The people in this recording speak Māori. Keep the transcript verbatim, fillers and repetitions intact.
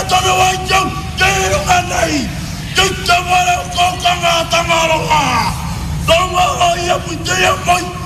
tonu wanjo kiru anai kita wala ko kanga tamaroa Dongo ya punya moi